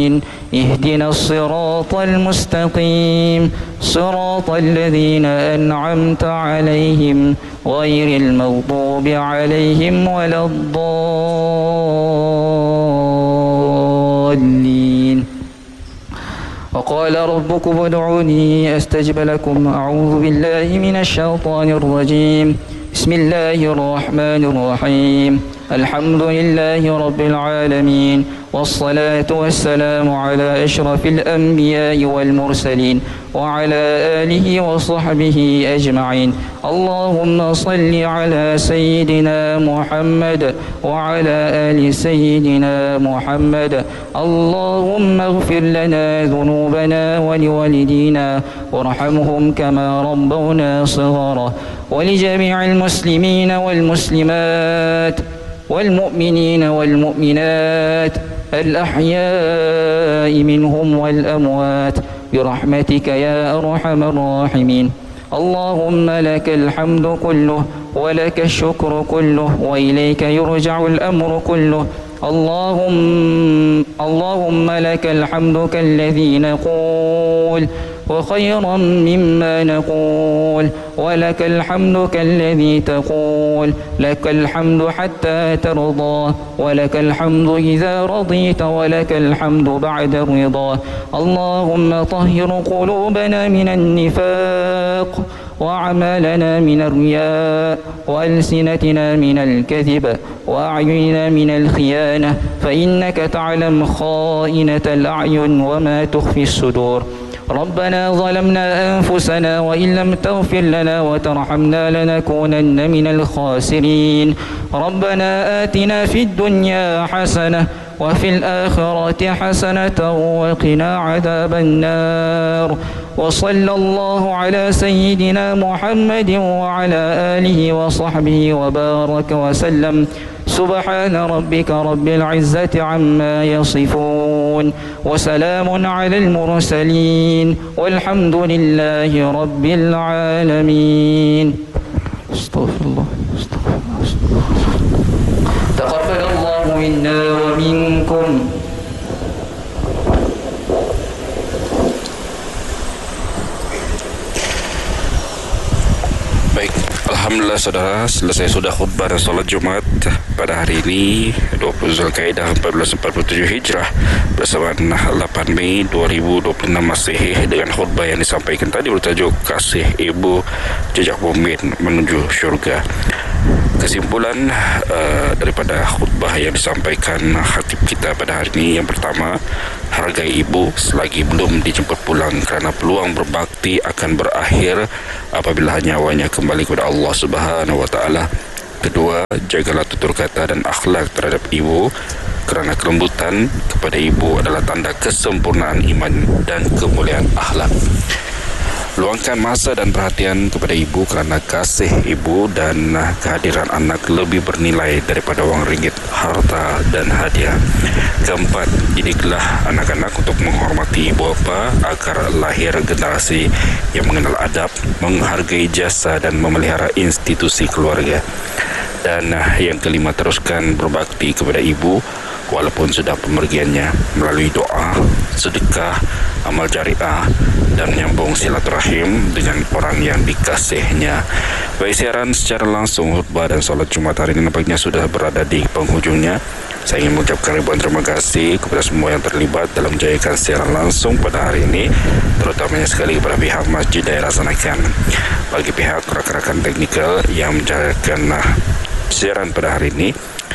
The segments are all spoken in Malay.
اهدنا الصراط المستقيم صراط الذين أنعمت عليهم غير المغضوب عليهم ولا الضالين وقال ربكم ادعوني أستجب لكم أعوذ بالله من الشيطان الرجيم بسم الله الرحمن الرحيم الحمد لله رب العالمين والصلاة والسلام على أشرف الأنبياء والمرسلين وعلى آله وصحبه أجمعين اللهم صل على سيدنا محمد وعلى آل سيدنا محمد اللهم اغفر لنا ذنوبنا ولوالدينا وارحمهم كما ربونا صغارا ولجميع المسلمين والمسلمات والمؤمنين والمؤمنات الأحياء منهم والأموات برحمتك يا أرحم الراحمين اللهم لك الحمد كله ولك الشكر كله وإليك يرجع الأمر كله اللهم لك الحمد كالذي نقول وخيرا مما نقول ولك الحمد كالذي تقول لك الحمد حتى ترضى ولك الحمد إذا رضيت ولك الحمد بعد الرضا اللهم طهر قلوبنا من النفاق وأعمالنا من الرياء وألسنتنا من الكذب وأعيننا من الخيانة فإنك تعلم خائنة الأعين وما تخفي الصدور ربنا ظلمنا أنفسنا وإن لم تغفر لنا وترحمنا لنكونن من الخاسرين ربنا آتنا في الدنيا حسنة وفي الآخرة حسنة وقنا عذاب النار وصلى الله على سيدنا محمد وعلى آله وصحبه وبارك وسلم سبحان ربك رب العزة عما يصفون وسلام على المرسلين والحمد لله رب العالمين استغفر الله تقبل الله منا ومنكم Baik, alhamdulillah saudara, selesai sudah khutbah dan solat Jumat pada hari ini 20 Zulkaidah 1447 Hijrah bersamaan 8 Mei 2026 Masehi dengan khutbah yang disampaikan tadi bertajuk Kasih Ibu Jejak Bumi Menuju Syurga. Kesimpulan daripada khutbah yang disampaikan khatib kita pada hari ini, yang pertama, hargai ibu selagi belum dijemput pulang kerana peluang berbakti akan berakhir apabila nyawanya kembali kepada Allah Subhanahu wa taala. Kedua, jagalah tutur kata dan akhlak terhadap ibu kerana kelembutan kepada ibu adalah tanda kesempurnaan iman dan kemuliaan akhlak. Luangkan masa dan perhatian kepada ibu kerana kasih ibu dan kehadiran anak lebih bernilai daripada wang ringgit, harta dan hadiah. Keempat, didiklah anak-anak untuk menghormati ibu bapa agar lahir generasi yang mengenal adab, menghargai jasa dan memelihara institusi keluarga. Dan yang kelima, teruskan berbakti kepada ibu walaupun sudah pemergiannya melalui doa, sedekah, amal jariah dan menyambung silaturahim dengan orang yang dikasihnya. Baik, siaran secara langsung khutbah dan solat Jumat hari ini nampaknya sudah berada di penghujungnya. Saya ingin mengucapkan ribuan terima kasih kepada semua yang terlibat dalam menjayakan siaran langsung pada hari ini, terutamanya sekali kepada pihak Masjid Daerah Sanakan, bagi pihak rakan-rakan teknikal yang menjayakan siaran pada hari ini,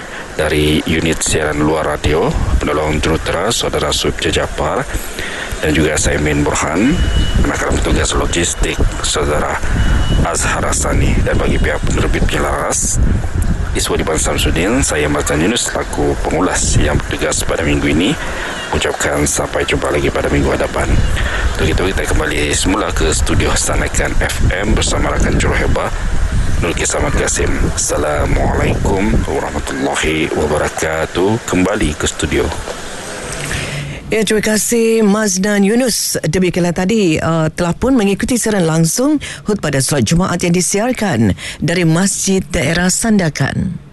dari unit siaran luar radio penolong jurutera Saudara Suib Jajapar, dan juga saya Min Burhan, anak-anak petugas logistik Saudara Azhar Hasani, dan bagi pihak penerbit Pilaras Iswadiban Samsudin, saya Mazdan Yunus selaku pengulas yang bertugas pada minggu ini ucapkan sampai jumpa lagi pada minggu hadapan. Untuk itu kita kembali semula ke studio Sanakan FM bersama rakan Juruhebah Nur Kisamat Qasim. Assalamualaikum warahmatullahi wabarakatuh. Kembali ke studio. Ya, terima kasih Mazdan Yunus. Demikianlah tadi telah pun mengikuti siaran langsung khutbah dan solat Jumaat yang disiarkan dari Masjid Daerah Sandakan.